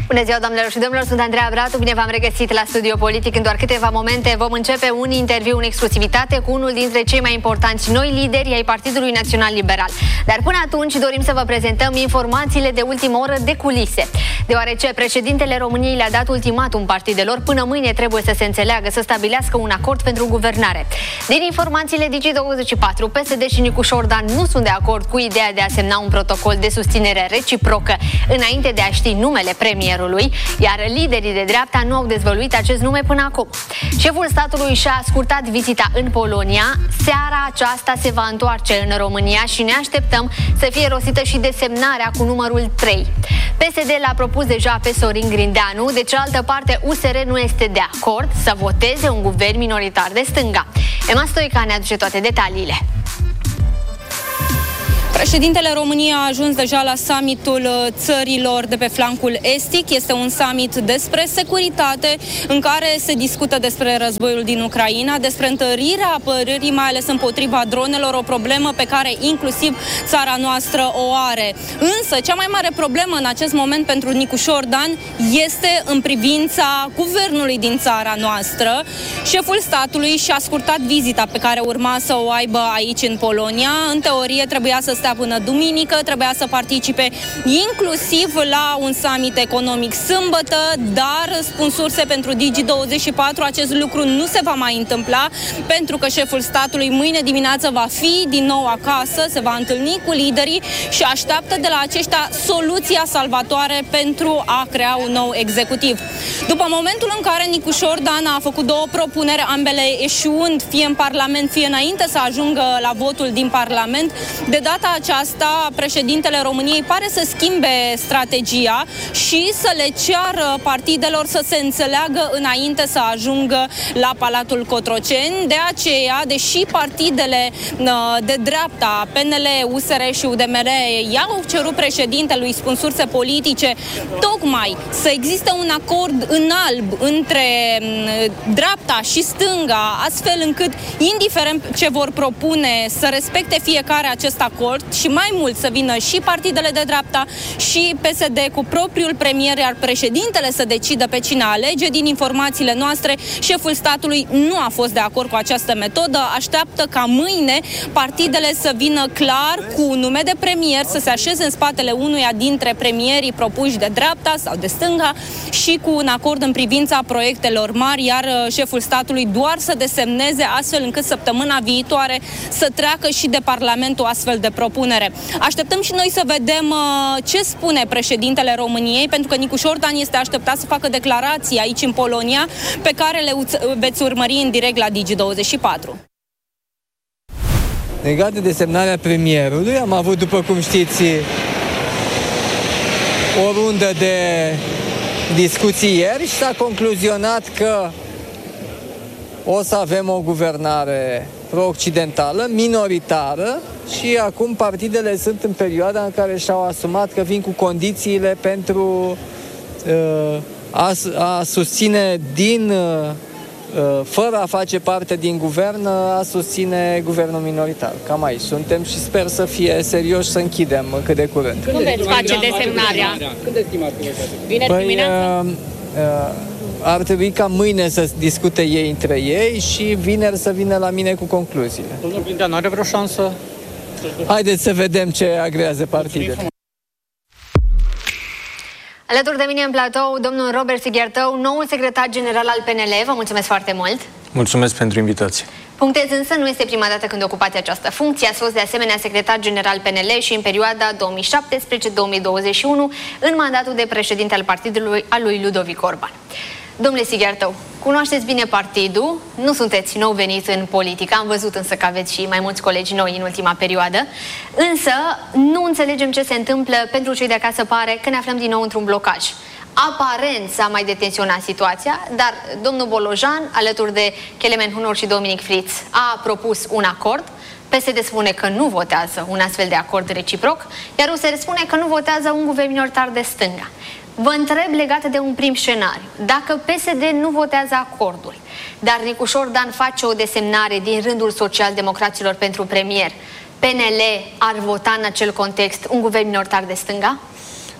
Bună ziua, doamnelor și domnilor, sunt Andreea Bratu, bine v-am regăsit la Studio Politic. În doar câteva momente vom începe un interviu în exclusivitate cu unul dintre cei mai importanți noi lideri ai Partidului Național Liberal. Dar până atunci dorim să vă prezentăm informațiile de ultimă oră de culise. Deoarece președintele României le-a dat ultimatum partidelor, până mâine trebuie să se înțeleagă, să stabilească un acord pentru guvernare. Din informațiile Digi24, PSD și Nicu Șordan nu sunt de acord cu ideea de a semna un protocol de susținere reciprocă înainte de a ști numele premierului, iar liderii de dreapta nu au dezvăluit acest nume până acum. Șeful statului și-a scurtat vizita în Polonia. Seara aceasta se va întoarce în România și ne așteptăm să fie rostită și desemnarea cu numărul 3. PSD l-a propus deja pe Sorin Grindeanu, de cealaltă parte USR nu este de acord să voteze un guvern minoritar de stânga. Emma Stoica ne aduce toate detaliile. Președintele României a ajuns deja la summitul țărilor de pe flancul estic. Este un summit despre securitate în care se discută despre războiul din Ucraina, despre întărirea apărării, mai ales împotriva dronelor, o problemă pe care inclusiv țara noastră o are. Însă, cea mai mare problemă în acest moment pentru Nicu Șordan este în privința guvernului din țara noastră. Șeful statului și-a scurtat vizita pe care urma să o aibă aici în Polonia. În teorie trebuia să stea până duminică, trebuia să participe inclusiv la un summit economic sâmbătă, dar spun surse pentru Digi24, acest lucru nu se va mai întâmpla pentru că șeful statului mâine dimineață va fi din nou acasă, se va întâlni cu liderii și așteaptă de la aceștia soluția salvatoare pentru a crea un nou executiv. După momentul în care Nicu Șordan a făcut două propuneri, ambele eșuând fie în Parlament, fie înainte să ajungă la votul din Parlament, de data aceasta președintele României pare să schimbe strategia și să le ceară partidelor să se înțeleagă înainte să ajungă la Palatul Cotroceni. De aceea, deși partidele de dreapta, PNL, USR și UDMR i-au cerut președintelui, spun surse politice, tocmai să existe un acord în alb între dreapta și stânga, astfel încât, indiferent ce vor propune, să respecte fiecare acest acord și mai mult să vină și partidele de dreapta și PSD cu propriul premier, iar președintele să decidă pe cine alege. Din informațiile noastre, șeful statului nu a fost de acord cu această metodă, așteaptă ca mâine partidele să vină clar cu un nume de premier, să se așeze în spatele unuia dintre premierii propuși de dreapta sau de stânga și cu un acord în privința proiectelor mari, iar șeful statului doar să desemneze, astfel încât săptămâna viitoare să treacă și de Parlamentul astfel de propunere. Așteptăm și noi să vedem ce spune președintele României, pentru că Nicu Șordan este așteptat să facă declarații aici în Polonia, pe care le veți urmări în direct la Digi24. Legat de desemnarea premierului, am avut, după cum știți, o rundă de discuții ieri și s-a concluzionat că o să avem o guvernare pro-occidentală, minoritară, și acum partidele sunt în perioada în care și-au asumat că vin cu condițiile pentru a susține fără a face parte din guvern, a susține guvernul minoritar. Cam aici suntem și sper să fie serioși, să închidem cât de curând. Când veți face desemnarea? Când estimați că veți face? Vineri dimineața? Ar trebui ca mâine să discute ei între ei și vineri să vină la mine cu concluziile. Domnul Grindeanu are vreo șansă? Haideți să vedem ce agrează partidele. Alături de mine în platou, domnul Robert Sighiartău, noul secretar general al PNL. Vă mulțumesc foarte mult! Mulțumesc pentru invitație! Punctez însă, nu este prima dată când ocupați această funcție. Ați fost de asemenea secretar general PNL și în perioada 2017-2021 în mandatul de președinte al partidului al lui Ludovic Orban. Domnule Sighiartău, cunoașteți bine partidul, nu sunteți nou venit în politică, am văzut însă că aveți și mai mulți colegi noi în ultima perioadă, însă nu înțelegem ce se întâmplă. Pentru cei de acasă pare că ne aflăm din nou într-un blocaj. Aparent s-a mai detenționat situația, dar domnul Bolojan, alături de Kelemen Hunor și Dominic Fritz, a propus un acord. PSD spune că nu votează un astfel de acord reciproc, iar USR spune că nu votează un guvern minoritar de stânga. Vă întreb legat de un prim scenariu. Dacă PSD nu votează acordul, dar Nicu Șordan face o desemnare din rândul social-democraților pentru premier, PNL ar vota în acel context un guvern minoritar de stânga?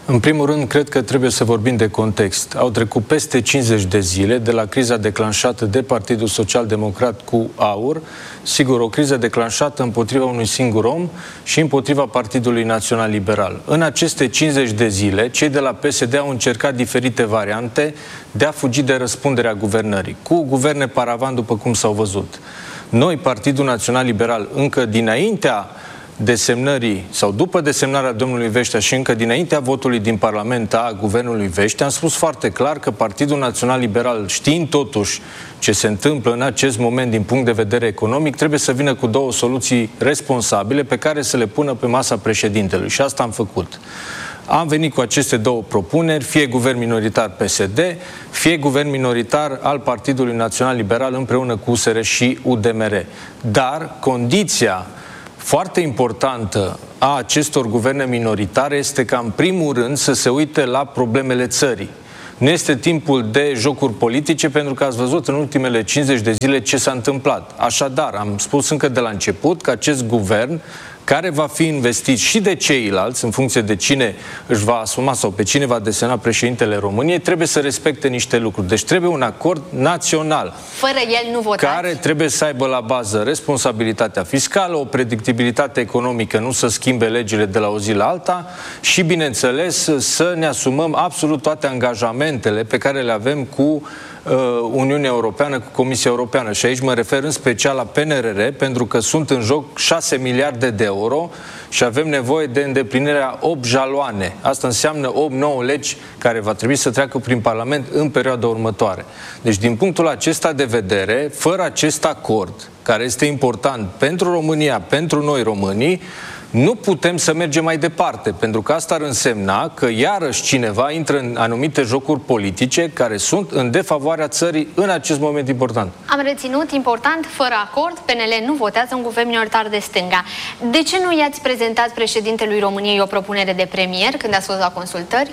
În primul rând, cred că trebuie să vorbim de context. Au trecut peste 50 de zile de la criza declanșată de Partidul Social Democrat cu AUR, sigur, o criză declanșată împotriva unui singur om și împotriva Partidului Național Liberal. În aceste 50 de zile, cei de la PSD au încercat diferite variante de a fugi de răspunderea guvernării, cu guverne paravan, după cum s-au văzut. Noi, Partidul Național Liberal, încă dinaintea desemnării sau după desemnarea domnului Veștea și încă dinaintea votului din Parlament a guvernului Veștea, am spus foarte clar că Partidul Național Liberal, știind totuși ce se întâmplă în acest moment din punct de vedere economic, trebuie să vină cu două soluții responsabile pe care să le pună pe masa președintelui. Și asta am făcut. Am venit cu aceste două propuneri, fie guvern minoritar PSD, fie guvern minoritar al Partidului Național Liberal împreună cu USR și UDMR. Dar condiția foarte importantă a acestor guverne minoritare este ca în primul rând să se uite la problemele țării. Nu este timpul de jocuri politice, pentru că ați văzut în ultimele 50 de zile ce s-a întâmplat. Așadar, am spus încă de la început că acest guvern, care va fi investit și de ceilalți, în funcție de cine își va asuma sau pe cine va desemna președintele României, trebuie să respecte niște lucruri. Deci trebuie un acord național. Fără el nu votați. Care trebuie să aibă la bază responsabilitatea fiscală, o predictibilitate economică, nu să schimbe legile de la o zi la alta și, bineînțeles, să ne asumăm absolut toate angajamentele pe care le avem cu Uniunea Europeană, cu Comisia Europeană. Și aici mă refer în special la PNRR, pentru că sunt în joc 6 miliarde de euro și avem nevoie de îndeplinirea 8 jaloane. Asta înseamnă 8-9 legi care va trebui să treacă prin Parlament în perioada următoare. Deci, din punctul acesta de vedere, fără acest acord, care este important pentru România, pentru noi românii, nu putem să mergem mai departe, pentru că asta ar însemna că iarăși cineva intră în anumite jocuri politice care sunt în defavoarea țării în acest moment important. Am reținut, important, fără acord, PNL nu votează un guvern minoritar de stânga. De ce nu i-ați prezentat președintelui României o propunere de premier când ați fost la consultări?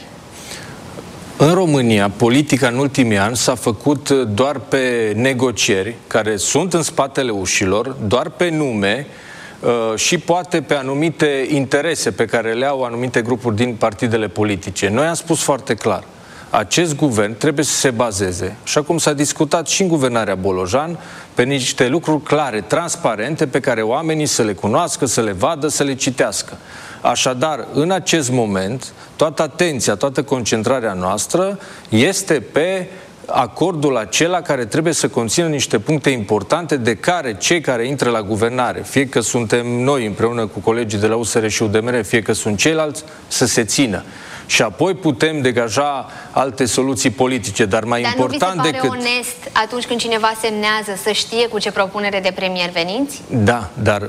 În România, politica în ultimii ani s-a făcut doar pe negocieri, care sunt în spatele ușilor, doar pe nume, și poate pe anumite interese pe care le au anumite grupuri din partidele politice. Noi am spus foarte clar, acest guvern trebuie să se bazeze, așa cum s-a discutat și în guvernarea Bolojan, pe niște lucruri clare, transparente, pe care oamenii să le cunoască, să le vadă, să le citească. Așadar, în acest moment, toată atenția, toată concentrarea noastră este pe acordul acela care trebuie să conțină niște puncte importante de care cei care intră la guvernare, fie că suntem noi împreună cu colegii de la USR și UDMR, fie că sunt ceilalți, să se țină. Și apoi putem degaja alte soluții politice, dar mai important decât... Dar nu vi se pare onest atunci când cineva semnează să știe cu ce propunere de premier veniți? Da, dar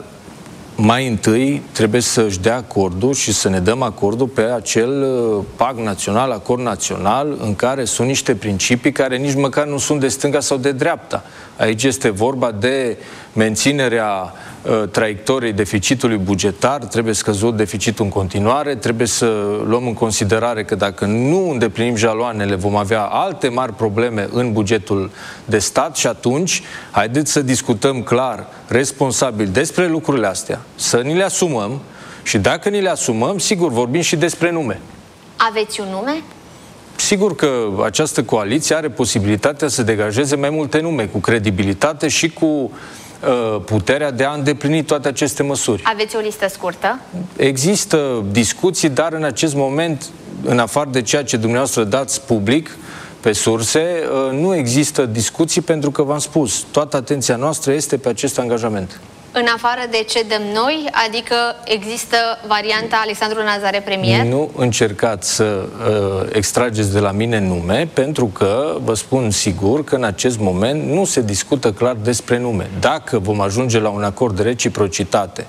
mai întâi trebuie să-și dea acordul și să ne dăm acordul pe acel pact național, acord național, în care sunt niște principii care nici măcar nu sunt de stânga sau de dreapta. Aici este vorba de menținerea traiectoriei deficitului bugetar, trebuie scăzut deficitul în continuare, trebuie să luăm în considerare că dacă nu îndeplinim jaloanele vom avea alte mari probleme în bugetul de stat și atunci haideți să discutăm clar, responsabil despre lucrurile astea, să ni le asumăm și dacă ni le asumăm, sigur, vorbim și despre nume. Aveți un nume? Sigur că această coaliție are posibilitatea să degajeze mai multe nume, cu credibilitate și cu puterea de a îndeplini toate aceste măsuri. Aveți o listă scurtă? Există discuții, dar în acest moment, în afară de ceea ce dumneavoastră dați public pe surse, nu există discuții pentru că v-am spus, toată atenția noastră este pe acest angajament. În afară de ce dăm noi, adică există varianta Alexandru Nazare premier? Nu încercați să extrageți de la mine nume, pentru că vă spun sigur că în acest moment nu se discută clar despre nume. Dacă vom ajunge la un acord de reciprocitate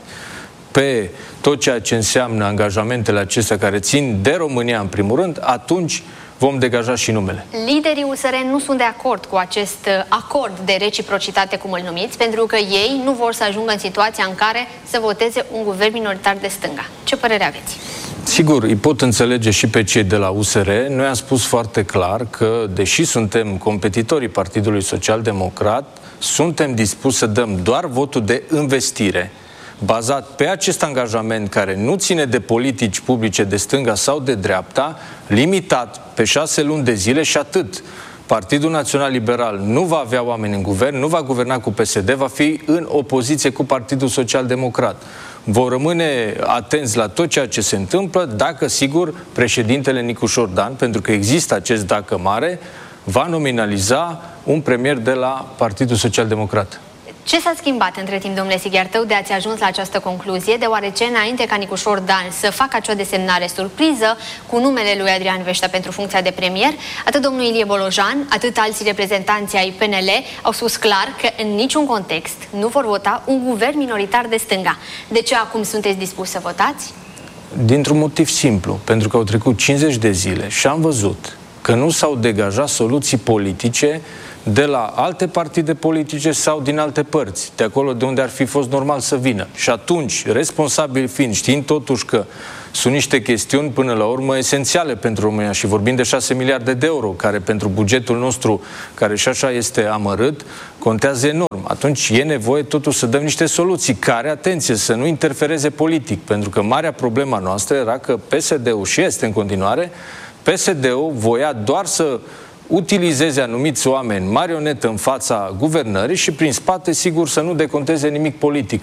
pe tot ceea ce înseamnă angajamentele acestea care țin de România în primul rând, atunci vom degaja și numele. Liderii USR nu sunt de acord cu acest acord de reciprocitate, cum îl numiți, pentru că ei nu vor să ajungă în situația în care să voteze un guvern minoritar de stânga. Ce părere aveți? Sigur, îi pot înțelege și pe cei de la USR. Noi am spus foarte clar că, deși suntem competitorii Partidului Social Democrat, suntem dispuși să dăm doar votul de investire. bazat pe acest angajament care nu ține de politici publice de stânga sau de dreapta, limitat pe 6 luni de zile și atât. Partidul Național Liberal nu va avea oameni în guvern, nu va guverna cu PSD, va fi în opoziție cu Partidul Social Democrat. Vor rămâne atenți la tot ceea ce se întâmplă dacă, sigur, președintele Nicușor Dan, pentru că există acest dacă mare, va nominaliza un premier de la Partidul Social Democrat. Ce s-a schimbat între timp, domnule Sighiartău, de ați ajuns la această concluzie, deoarece înainte ca Nicușor Dan să facă acea desemnare surpriză cu numele lui Adrian Veștea pentru funcția de premier, atât domnul Ilie Bolojan, atât alții reprezentanți ai PNL au spus clar că în niciun context nu vor vota un guvern minoritar de stânga. De ce acum sunteți dispuși să votați? Dintr-un motiv simplu, pentru că au trecut 50 de zile și am văzut că nu s-au degajat soluții politice de la alte partide politice sau din alte părți, de acolo de unde ar fi fost normal să vină. Și atunci, responsabil fiind, știind totuși că sunt niște chestiuni până la urmă esențiale pentru România și vorbim de 6 miliarde de euro, care pentru bugetul nostru, care și așa este amărât, contează enorm. Atunci e nevoie totuși să dăm niște soluții care, atenție, să nu interfereze politic, pentru că marea problema noastră era că PSD-ul, și este în continuare, PSD-ul voia doar să utilizeze anumiți oameni marionetă în fața guvernării și prin spate, sigur, să nu deconteze nimic politic.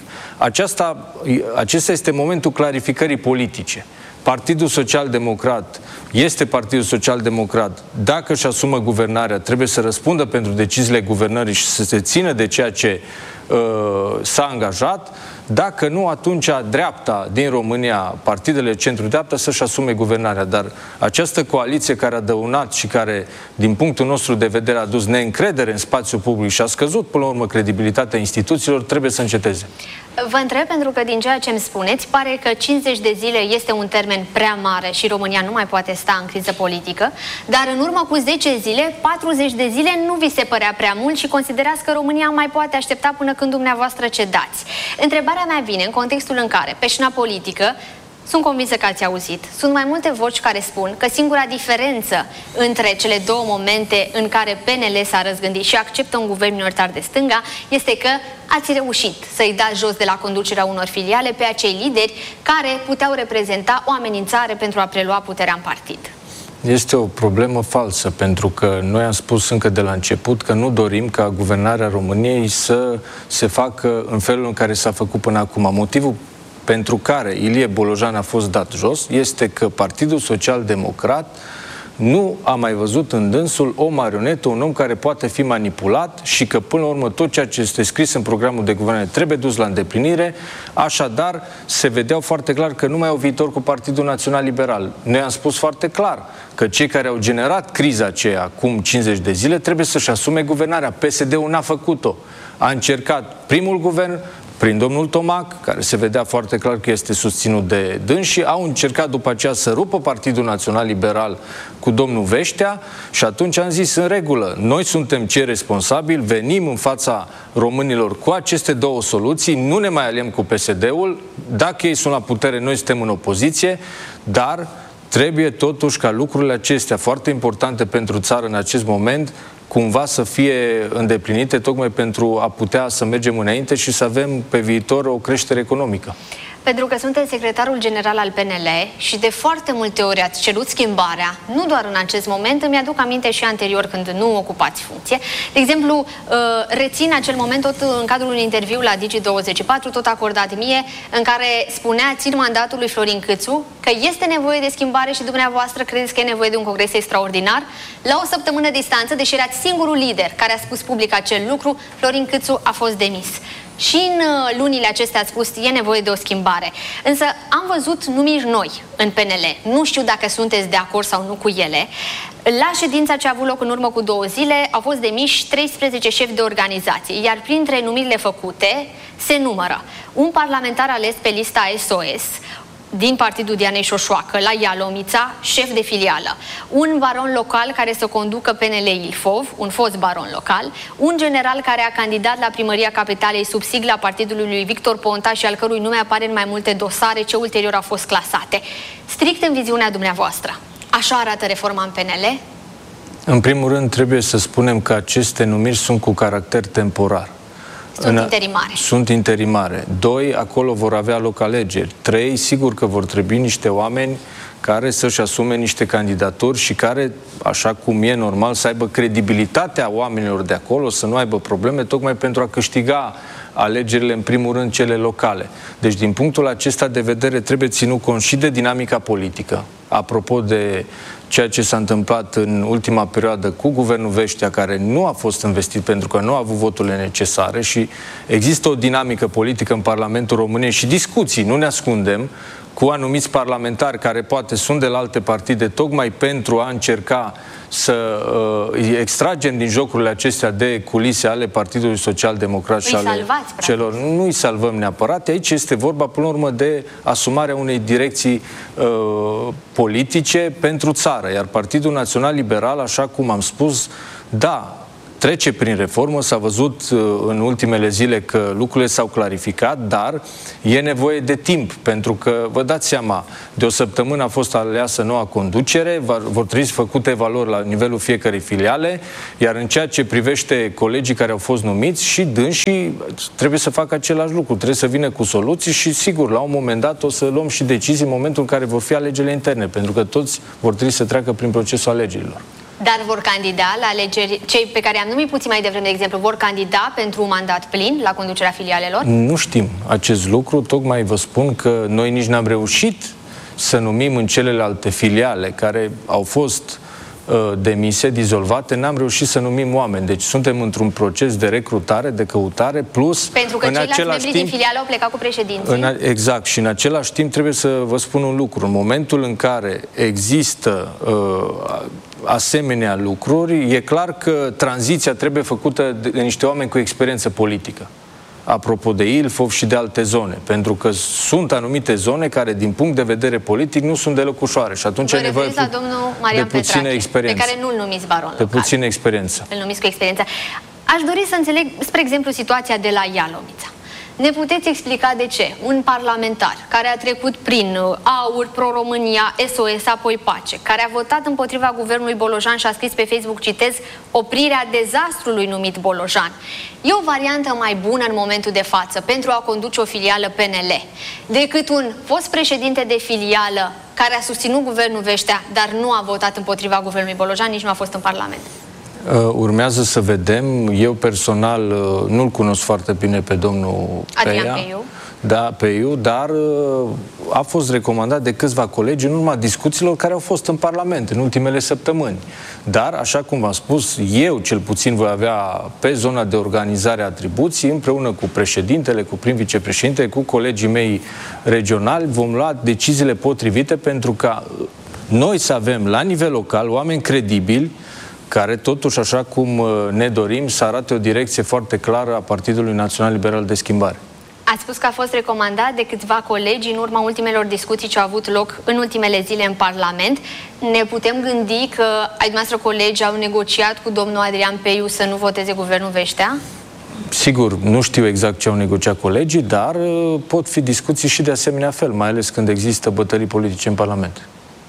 Acesta este momentul clarificării politice. Partidul Social Democrat este Partidul Social Democrat. Dacă își asumă guvernarea, trebuie să răspundă pentru deciziile guvernării și să se țină de ceea ce s-a angajat. Dacă nu, atunci dreapta din România, partidele centru-dreapta, să-și asume guvernarea. Dar această coaliție care a dăunat și care, din punctul nostru de vedere, a dus neîncredere în spațiul public și a scăzut, până la urmă, credibilitatea instituțiilor, trebuie să înceteze. Vă întreb pentru că din ceea ce îmi spuneți, pare că 50 de zile este un termen prea mare și România nu mai poate sta în criză politică, dar în urmă cu 10 zile, 40 de zile nu vi se părea prea mult și considerați că România mai poate aștepta până când dumneavoastră cedați. Întrebarea mea vine în contextul în care, pe scena politică, sunt convinsă că ați auzit, sunt mai multe voci care spun că singura diferență între cele două momente în care PNL s-a răzgândit și acceptă un guvern minoritar de stânga este că ați reușit să-i dați jos de la conducerea unor filiale pe acei lideri care puteau reprezenta o amenințare pentru a prelua puterea în partid. Este o problemă falsă, pentru că noi am spus încă de la început că nu dorim ca guvernarea României să se facă în felul în care s-a făcut până acum. Motivul pentru care Ilie Bolojan a fost dat jos este că Partidul Social Democrat nu a mai văzut în dânsul o marionetă, un om care poate fi manipulat și că până la urmă tot ceea ce este scris în programul de guvernare trebuie dus la îndeplinire. Așadar, se vedeau foarte clar că nu mai au viitor cu Partidul Național Liberal. Noi am spus foarte clar că cei care au generat criza aceea acum 50 de zile trebuie să-și asume guvernarea. PSD-ul n-a făcut-o. A încercat primul guvern prin domnul Tomac, care se vedea foarte clar că este susținut de dânsii, au încercat după aceea să rupă Partidul Național Liberal cu domnul Veștea și atunci am zis în regulă, noi suntem cei responsabili, venim în fața românilor cu aceste două soluții, nu ne mai aliem cu PSD-ul, dacă ei sunt la putere, noi suntem în opoziție, dar trebuie totuși ca lucrurile acestea foarte importante pentru țară în acest moment cumva să fie îndeplinite tocmai pentru a putea să mergem înainte și să avem pe viitor o creștere economică. Pentru că sunteți secretarul general al PNL și de foarte multe ori ați cerut schimbarea, nu doar în acest moment, îmi aduc aminte și anterior când nu ocupați funcție. De exemplu, rețin acel moment tot în cadrul unui interviu la Digi24, tot acordat mie, în care spuneați în mandatul lui Florin Câțu că este nevoie de schimbare și dumneavoastră credeți că e nevoie de un congres extraordinar. La o săptămână distanță, deși erați singurul lider care a spus public acel lucru, Florin Câțu a fost demis. Și în lunile acestea ați spus, e nevoie de o schimbare. Însă am văzut numiri noi în PNL. Nu știu dacă sunteți de acord sau nu cu ele. La ședința ce a avut loc în urmă cu 2 zile au fost demiși 13 șefi de organizații, iar printre numirile făcute se numără un parlamentar ales pe lista SOS, din partidul Dianei Șoșoacă, la Ialomița, șef de filială, un baron local care să conducă PNL Ilfov, un fost baron local, un general care a candidat la primăria capitalei sub sigla partidului lui Victor Ponta și al cărui nume apare în mai multe dosare ce ulterior au fost clasate. Strict în viziunea dumneavoastră, așa arată reforma în PNL? În primul rând, trebuie să spunem că aceste numiri sunt cu caracter temporar. Sunt interimare. Sunt interimare. 2, acolo vor avea loc alegeri. 3, sigur că vor trebui niște oameni care să-și asume niște candidaturi și care, așa cum e normal, să aibă credibilitatea oamenilor de acolo, să nu aibă probleme, tocmai pentru a câștiga alegerile, în primul rând, cele locale. Deci, din punctul acesta de vedere, trebuie ținut cont și de dinamica politică. Apropo de ceea ce s-a întâmplat în ultima perioadă cu guvernul Vestea, care nu a fost investit pentru că nu a avut voturile necesare și există o dinamică politică în Parlamentul României și discuții, nu ne ascundem, cu anumiți parlamentari care poate sunt de la alte partide, tocmai pentru a încerca să extragem din jocurile acestea de culise ale Partidului Social Democrat și ale celor. Nu îi salvăm neapărat. Aici este vorba, până la urmă, de asumarea unei direcții politice pentru țară. Iar Partidul Național Liberal, așa cum am spus, da, trece prin reformă, s-a văzut în ultimele zile că lucrurile s-au clarificat, dar e nevoie de timp, pentru că, vă dați seama, de o săptămână a fost aleasă noua conducere, vor trebui făcute evaluări la nivelul fiecărei filiale, iar în ceea ce privește colegii care au fost numiți, și dânsii trebuie să facă același lucru, trebuie să vină cu soluții și, sigur, la un moment dat o să luăm și decizii în momentul în care vor fi alegerile interne, pentru că toți vor trebui să treacă prin procesul alegerilor. Dar vor candida la alegeri, cei pe care am numit puțin mai devreme, de exemplu, vor candida pentru un mandat plin la conducerea filialelor? Nu știm acest lucru, tocmai vă spun că noi nici n-am reușit să numim în celelalte filiale care au fost demise, dizolvate, n-am reușit să numim oameni. Deci suntem într-un proces de recrutare, de căutare, plus... Pentru că ceilalți membri din filiale au plecat cu președinții. Exact. Și în același timp trebuie să vă spun un lucru. În momentul în care există asemenea lucruri, e clar că tranziția trebuie făcută de niște oameni cu experiență politică. Apropo de Ilfov și de alte zone, pentru că sunt anumite zone care, din punct de vedere politic, nu sunt deloc ușoare și atunci e nevoie de puțină experiență. Pe care nu-l numiți baron local. De puțină experiență. Îl numiți cu experiență. Aș dori să înțeleg, spre exemplu, situația de la Ialomița. Ne puteți explica de ce un parlamentar care a trecut prin AUR, Pro-România, SOS, apoi Pace, care a votat împotriva guvernului Bolojan și a scris pe Facebook, citez, oprirea dezastrului numit Bolojan, e o variantă mai bună în momentul de față pentru a conduce o filială PNL decât un fost președinte de filială care a susținut guvernul Vestea, dar nu a votat împotriva guvernului Bolojan, nici nu a fost în Parlament? Urmează să vedem. Eu personal nu-l cunosc foarte bine pe domnul Adrian Peiu. Da, Peiu, dar a fost recomandat de câțiva colegi în urma discuțiilor care au fost în Parlament în ultimele săptămâni. Dar, așa cum v-am spus, eu cel puțin voi avea pe zona de organizare atribuții, împreună cu președintele, cu prim-vicepreședintele, cu colegii mei regionali, vom lua deciziile potrivite pentru ca noi să avem la nivel local oameni credibili care totuși, așa cum ne dorim, să arate o direcție foarte clară a Partidului Național Liberal de Schimbare. Ați spus că a fost recomandat de câțiva colegi în urma ultimelor discuții ce au avut loc în ultimele zile în Parlament. Ne putem gândi că ai dumneavoastră colegi au negociat cu domnul Adrian Peiu să nu voteze guvernul Vestea? Sigur, nu știu exact ce au negociat colegii, dar pot fi discuții și de asemenea fel, mai ales când există bătălii politice în Parlament.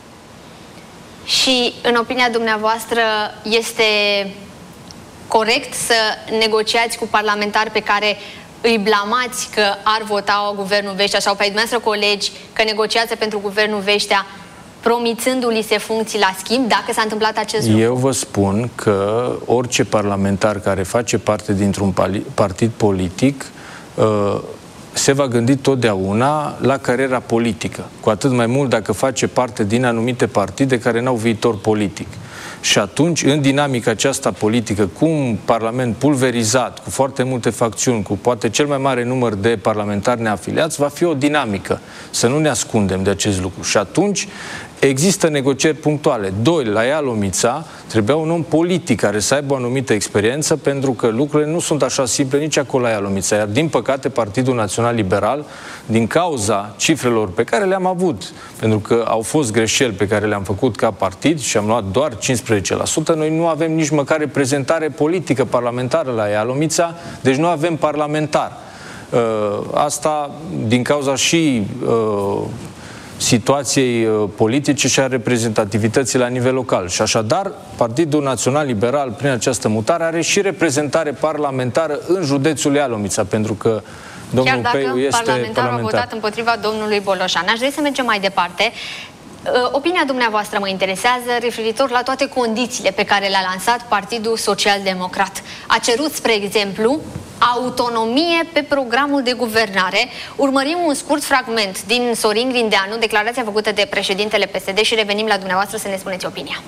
Și, în opinia dumneavoastră, este corect să negociați cu parlamentari pe care îi blamați că ar vota guvernul Vestea sau pe dumneavoastră colegi că negociază pentru guvernul Vestea, promițându-li se funcții la schimb, dacă s-a întâmplat acest lucru? Eu vă spun că orice parlamentar care face parte dintr-un partid politic se va gândi totdeauna la cariera politică, cu atât mai mult dacă face parte din anumite partide care n-au viitor politic. Și atunci, în dinamica aceasta politică, cu un parlament pulverizat, cu foarte multe facțiuni, cu poate cel mai mare număr de parlamentari neafiliați, va fi o dinamică. Să nu ne ascundem de acest lucru. Și atunci există negocieri punctuale. 2. La Ialomița trebuia un om politic care să aibă o anumită experiență, pentru că lucrurile nu sunt așa simple nici acolo la Ialomița. Iar, din păcate, Partidul Național Liberal, din cauza cifrelor pe care le-am avut, pentru că au fost greșeli pe care le-am făcut ca partid și am luat doar 15%, noi nu avem nici măcar reprezentare politică parlamentară la Ialomița, deci nu avem parlamentar. Asta din cauza și situației politice și a reprezentativității la nivel local. Și așadar, Partidul Național Liberal, prin această mutare, are și reprezentare parlamentară în județul Ialomița, pentru că domnul Peiu este parlamentarul a votat împotriva domnului Bolojan. Aș vrea să mergem mai departe. Opinia dumneavoastră mă interesează referitor la toate condițiile pe care le-a lansat Partidul Social-Democrat. A cerut, spre exemplu, autonomie pe programul de guvernare. Urmărim un scurt fragment din Sorin Grindeanu, declarația făcută de președintele PSD, și revenim la dumneavoastră să ne spuneți opinia.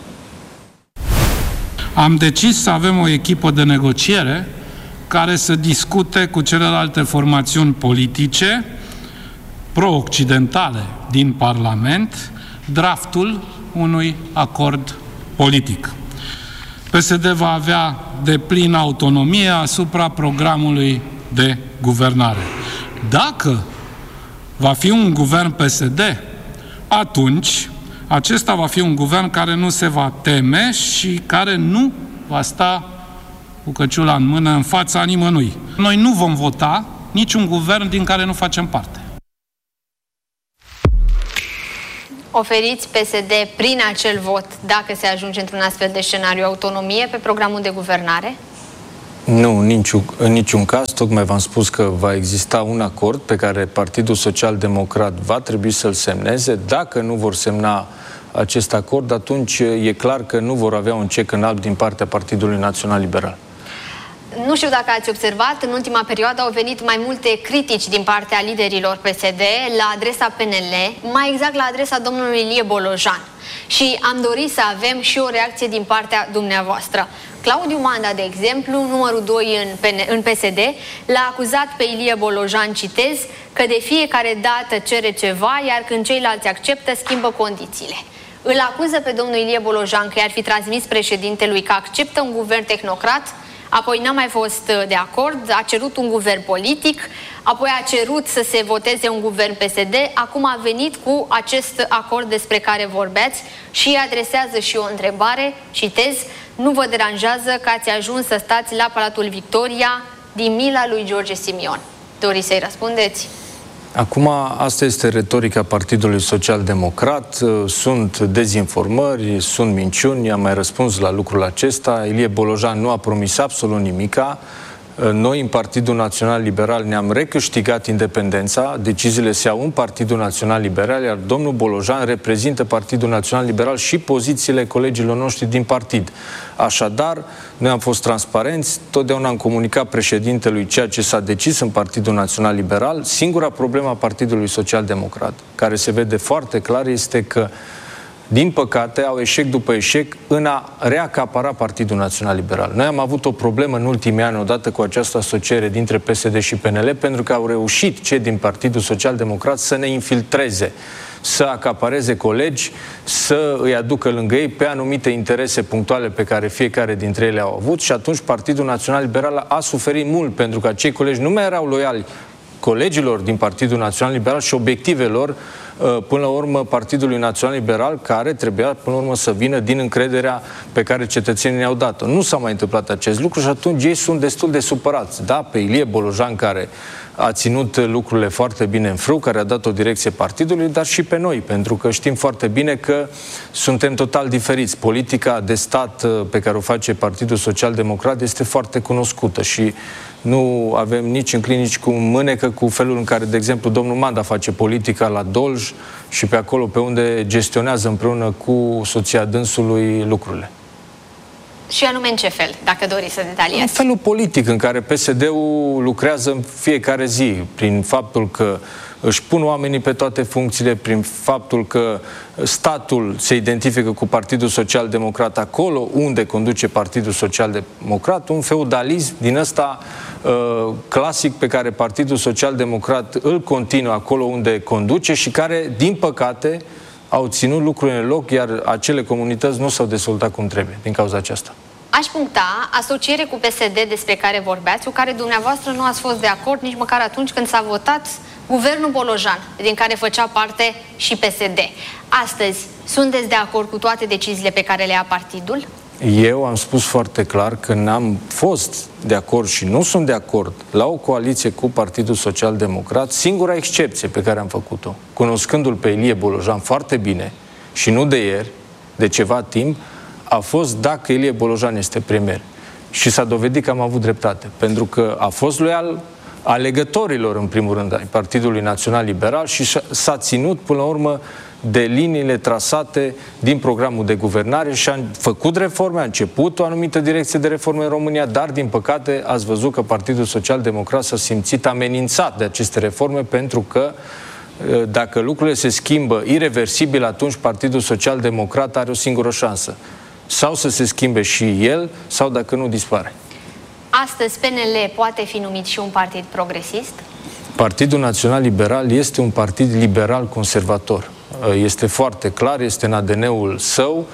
Am decis să avem o echipă de negociere care să discute cu celelalte formațiuni politice pro-occidentale din Parlament draftul unui acord politic. PSD va avea deplină autonomie asupra programului de guvernare. Dacă va fi un guvern PSD, atunci acesta va fi un guvern care nu se va teme și care nu va sta cu căciula în mână în fața nimănui. Noi nu vom vota niciun guvern din care nu facem parte. Oferiți PSD prin acel vot, dacă se ajunge într-un astfel de scenariu, autonomie pe programul de guvernare? Nu, în niciun caz. Tocmai v-am spus că va exista un acord pe care Partidul Social-Democrat va trebui să-l semneze. Dacă nu vor semna acest acord, atunci e clar că nu vor avea un cec în alb din partea Partidului Național Liberal. Nu știu dacă ați observat, în ultima perioadă au venit mai multe critici din partea liderilor PSD la adresa PNL, mai exact la adresa domnului Ilie Bolojan. Și am dorit să avem și o reacție din partea dumneavoastră. Claudiu Manda, de exemplu, numărul 2 în PSD, l-a acuzat pe Ilie Bolojan, citez, că de fiecare dată cere ceva, iar când ceilalți acceptă, schimbă condițiile. Îl acuză pe domnul Ilie Bolojan că i-ar fi transmis președintelui că acceptă un guvern tehnocrat, apoi n-a mai fost de acord, a cerut un guvern politic, apoi a cerut să se voteze un guvern PSD, acum a venit cu acest acord despre care vorbeați și adresează și o întrebare, citez, nu vă deranjează că ați ajuns să stați la Palatul Victoria din mila lui George Simion. Doriți să-i răspundeți? Acum, asta este retorica Partidului Social-Democrat, sunt dezinformări, sunt minciuni, am mai răspuns la lucrul acesta. Ilie Bolojan nu a promis absolut nimica. Noi, în Partidul Național Liberal, ne-am recâștigat independența, deciziile se iau în Partidul Național Liberal, iar domnul Bolojan reprezintă Partidul Național Liberal și pozițiile colegilor noștri din partid. Așadar, noi am fost transparenți, totdeauna am comunicat președintelui ceea ce s-a decis în Partidul Național Liberal. Singura problemă a Partidului Social-Democrat, care se vede foarte clar, este că din păcate, au eșec după eșec în a reacapara Partidul Național Liberal. Noi am avut o problemă în ultimii ani, odată cu această asociere dintre PSD și PNL, pentru că au reușit cei din Partidul Social-Democrat să ne infiltreze, să acapareze colegi, să îi aducă lângă ei pe anumite interese punctuale pe care fiecare dintre ele au avut și atunci Partidul Național Liberal a suferit mult, pentru că acei colegi nu mai erau loiali colegilor din Partidul Național Liberal și obiectivelor, până la urmă, Partidului Național Liberal, care trebuia, până la urmă, să vină din încrederea pe care cetățenii ne-au dat-o. Nu s-a mai întâmplat acest lucru și atunci ei sunt destul de supărați. Da, pe Ilie Bolojan, care a ținut lucrurile foarte bine în frâu, care a dat o direcție partidului, dar și pe noi, pentru că știm foarte bine că suntem total diferiți. Politica de stat pe care o face Partidul Social-Democrat este foarte cunoscută și nu avem nici înclin, nici cu mânecă cu felul în care, de exemplu, domnul Manda face politica la Dolj și pe acolo pe unde gestionează împreună cu soția dânsului lucrurile. Și anume în ce fel, dacă doriți să detaliați? În felul politic în care PSD-ul lucrează în fiecare zi, prin faptul că își pun oamenii pe toate funcțiile, prin faptul că statul se identifică cu Partidul Social-Democrat acolo unde conduce Partidul Social-Democrat, un feudalism din ăsta clasic pe care Partidul Social-Democrat îl continuă acolo unde conduce și care, din păcate, au ținut lucrurile în loc, iar acele comunități nu s-au dezvoltat cum trebuie din cauza aceasta. Aș puncta asociere cu PSD despre care vorbeați, cu care dumneavoastră nu ați fost de acord nici măcar atunci când s-a votat guvernul Bolojan, din care făcea parte și PSD. Astăzi, sunteți de acord cu toate deciziile pe care le ia partidul? Eu am spus foarte clar că n-am fost de acord și nu sunt de acord la o coaliție cu Partidul Social Democrat. Singura excepție pe care am făcut-o, cunoscându-l pe Ilie Bolojan foarte bine și nu de ieri, de ceva timp, a fost dacă Ilie Bolojan este premier. Și s-a dovedit că am avut dreptate, pentru că a fost loial alegătorilor, în primul rând, ai Partidului Național Liberal și s-a ținut, până la urmă, de liniile trasate din programul de guvernare și a făcut reforme, a început o anumită direcție de reforme în România, dar, din păcate, ați văzut că Partidul Social Democrat s-a simțit amenințat de aceste reforme, pentru că dacă lucrurile se schimbă ireversibil, atunci Partidul Social Democrat are o singură șansă. Sau să se schimbe și el, sau dacă nu, dispare. Astăzi PNL poate fi numit și un partid progresist? Partidul Național Liberal este un partid liberal-conservator. Este foarte clar, este în ADN-ul său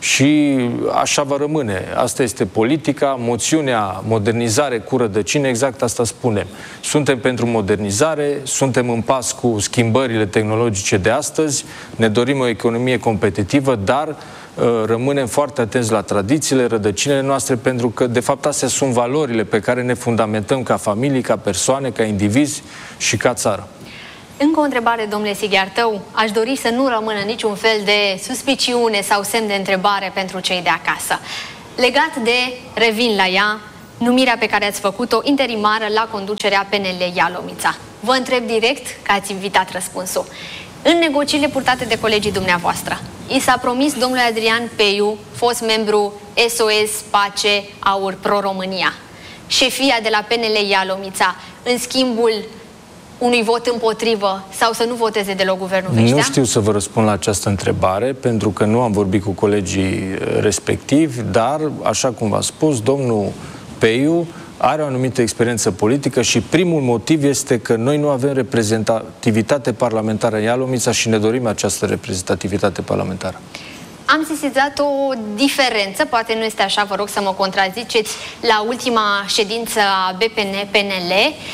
și așa va rămâne. Asta este politica, moțiunea modernizare cu rădăcini, exact asta spunem. Suntem pentru modernizare, suntem în pas cu schimbările tehnologice de astăzi, ne dorim o economie competitivă, dar rămânem foarte atenți la tradițiile, rădăcinile noastre, pentru că, de fapt, astea sunt valorile pe care ne fundamentăm ca familii, ca persoane, ca indivizi și ca țară. Încă o întrebare, domnule Sighiartău. Aș dori să nu rămână niciun fel de suspiciune sau semn de întrebare pentru cei de acasă. Legat de, revin la ea, numirea pe care ați făcut-o interimară la conducerea PNL Ialomița. Vă întreb direct, că ați invitat răspunsul. În negocierile purtate de colegii dumneavoastră, i s-a promis domnului Adrian Peiu, fost membru SOS, Pace, Aur, Pro-România, șefia de la PNL Ialomița, în schimbul unui vot împotrivă, sau să nu voteze deloc guvernul Veștea? Nu știu să vă răspund la această întrebare, pentru că nu am vorbit cu colegii respectivi, dar, așa cum v-a spus, domnul Peiu are o anumită experiență politică și primul motiv este că noi nu avem reprezentativitate parlamentară în Ialomița și ne dorim această reprezentativitate parlamentară. Am sesizat o diferență, poate nu este așa, vă rog să mă contraziceți, la ultima ședință a BPN-PNL.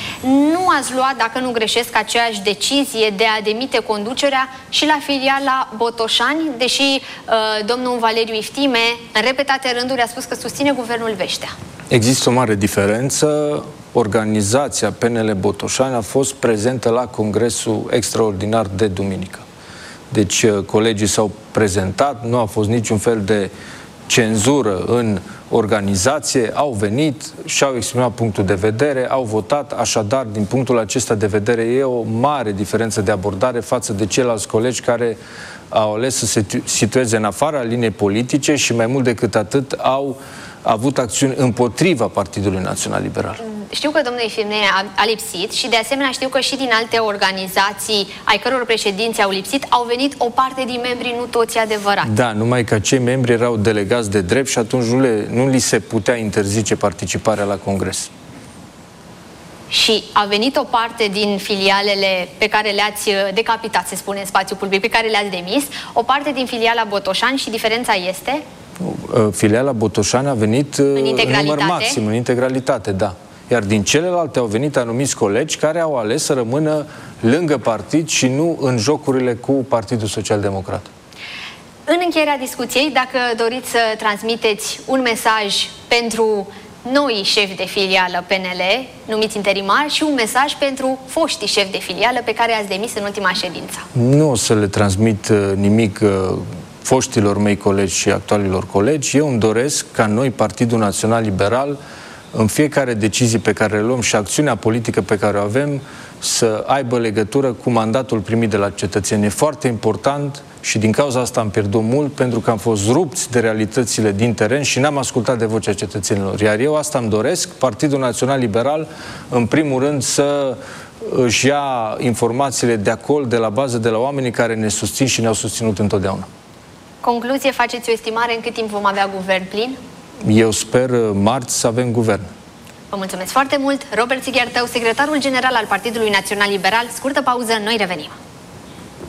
Nu ați luat, dacă nu greșesc, aceeași decizie de a demite conducerea și la filiala Botoșani, deși domnul Valeriu Iftime, în repetate rânduri, a spus că susține guvernul Veștea. Există o mare diferență. Organizația PNL Botoșani a fost prezentă la congresul extraordinar de duminică. Deci colegii s-au prezentat, nu a fost niciun fel de cenzură în organizație, au venit, și-au exprimat punctul de vedere, au votat, așadar, din punctul acesta de vedere, e o mare diferență de abordare față de ceilalți colegi care au ales să se situeze în afara liniei politice și, mai mult decât atât, au avut acțiuni împotriva Partidului Național Liberal. Știu că domnul Iftime a lipsit și de asemenea știu că și din alte organizații ai căror președinți au lipsit, au venit o parte din membrii, nu toți, adevărat. Da, numai că acei membri erau delegați de drept și atunci nu li se putea interzice participarea la congres. Și a venit o parte din filialele pe care le-ați decapitat, se spune în spațiu public, pe care le-ați demis, o parte din filiala Botoșani și diferența este? Filiala Botoșani a venit în număr maxim, în integralitate, da. Iar din celelalte au venit anumiți colegi care au ales să rămână lângă partid și nu în jocurile cu Partidul Social Democrat. În încheierea discuției, dacă doriți să transmiteți un mesaj pentru noi șefi de filială PNL, numiți interimar, și un mesaj pentru foștii șefi de filială pe care ați demis în ultima ședință. Nu o să le transmit nimic foștilor mei colegi și actualilor colegi. Eu îmi doresc ca noi, Partidul Național Liberal, în fiecare decizie pe care le luăm și acțiunea politică pe care o avem, să aibă legătură cu mandatul primit de la cetățeni. E foarte important și din cauza asta am pierdut mult, pentru că am fost rupți de realitățile din teren și n-am ascultat de vocea cetățenilor. Iar eu asta îmi doresc, Partidul Național Liberal, în primul rând, să își ia informațiile de acolo, de la bază, de la oamenii care ne susțin și ne-au susținut întotdeauna. Concluzie, faceți o estimare în cât timp vom avea guvern plin? Eu sper marți să avem guvern. Vă mulțumesc foarte mult. Robert Sighiartău, secretarul general al Partidului Național Liberal. Scurtă pauză, noi revenim.